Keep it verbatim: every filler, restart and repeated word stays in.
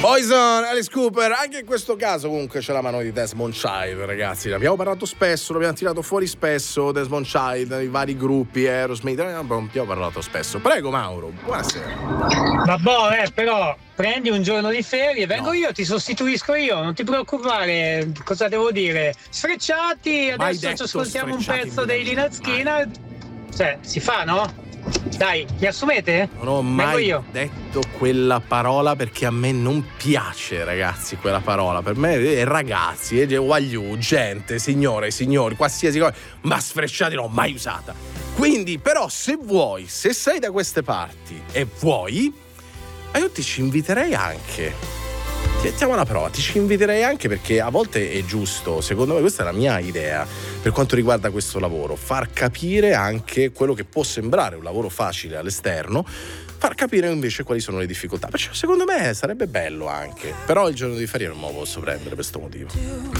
Poison, Alice Cooper, anche in questo caso comunque c'è la mano di Desmond Child, ragazzi, ne abbiamo parlato spesso, l'abbiamo tirato fuori spesso, Desmond Child, i vari gruppi, Aerosmith, ne abbiamo parlato spesso. Prego Mauro, buonasera. Vabbè, eh, però prendi un giorno di ferie, vengo No. io, ti sostituisco io, non ti preoccupare, cosa devo dire? Sfrecciati, Mai adesso ci detto ascoltiamo un sfrecciati pezzo in dei vita Lynyrd mia. Skynyrd. Cioè, si fa, no? Dai, mi assumete? Non ho Vengo mai io. detto quella parola perché a me non piace, ragazzi, quella parola. Per me è ragazzi, è guagliù, gente, signore, signori, qualsiasi cosa, ma sfrecciati non l'ho mai usata. Quindi, però, se vuoi, se sei da queste parti e vuoi, io ti ci inviterei anche. Ti mettiamo alla prova, ti ci inviterei anche perché a volte è giusto, secondo me questa è la mia idea per quanto riguarda questo lavoro, far capire anche quello che può sembrare un lavoro facile all'esterno, far capire invece quali sono le difficoltà, perciò secondo me sarebbe bello anche, però il giorno di ferie non me lo posso prendere per questo motivo.